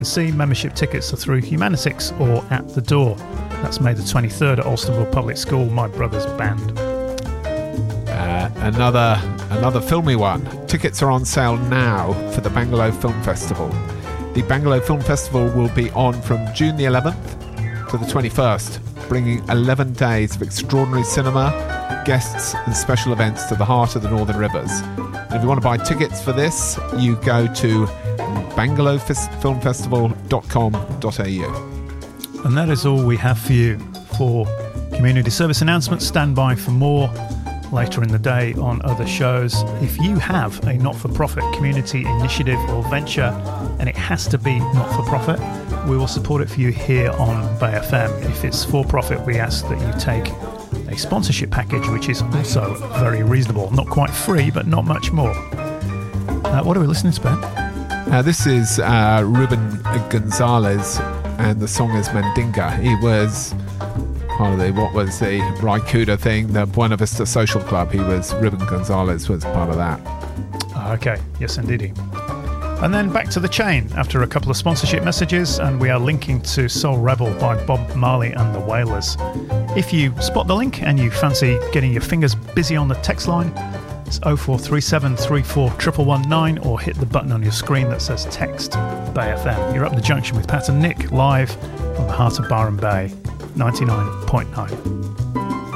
See, membership tickets are through Humanitix or at the door. That's May the 23rd at Alstonville Public School, my brother's band. Another filmy one. Tickets are on sale now for the Bangalow Film Festival. The Bangalow Film Festival will be on from June the 11th to the 21st, bringing 11 days of extraordinary cinema, guests and special events to the heart of the Northern Rivers. And if you want to buy tickets for this, you go to bangalowfilmfestival.com.au. And that is all we have for you for community service announcements. Stand by for more later in the day on other shows. If you have a not-for-profit community initiative or venture, and it has to be not-for-profit, we will support it for you here on Bay FM. If it's for-profit, we ask that you take a sponsorship package, which is also very reasonable. Not quite free, but not much more. What are we listening to, Ben? This is Ruben Gonzalez, and the song is Mandinga. He was part of the Raikuda thing, the Buena Vista Social Club. Ruben Gonzalez was part of that. Okay, yes indeedy. And then back to the chain after a couple of sponsorship messages, and we are linking to Soul Rebel by Bob Marley and the Wailers. If you spot the link and you fancy getting your fingers busy on the text line, it's 0437 34 119, or hit the button on your screen that says text Bay FM. You're up the junction with Pat and Nick live from the heart of Byron Bay, 99.9.